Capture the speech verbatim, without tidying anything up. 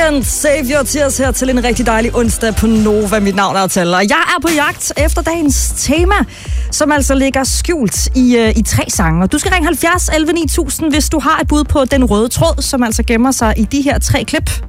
Weekend, Save Your Tears her til en rigtig dejlig onsdag på Nova. Mit navn er Tal, og jeg er på jagt efter dagens tema, som altså ligger skjult i, uh, i tre sange. Og du skal ringe halvfjerds elleve ni tusind, hvis du har et bud på den røde tråd, som altså gemmer sig i de her tre klip.